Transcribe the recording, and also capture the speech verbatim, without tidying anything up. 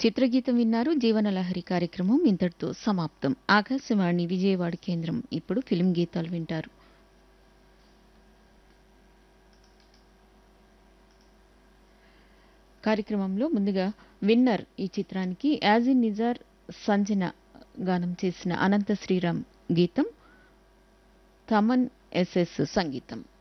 చిత్రగీతం విన్నారు. జీవనలహరి కార్యక్రమం ఇంతటితో సమాప్తం. ఆకాశవాణి విజయవాడ కేంద్రం. ఇప్పుడు ఫిల్మ్ గీతాలు వింటారు. కార్యక్రమంలో ముందుగా విన్నర్ ఈ చిత్రానికి యాజిన్ నిజార్ సంజన గానం చేసిన అనంత శ్రీరామ్ గీతం, తమన్ ఎస్ఎస్ సంగీతం.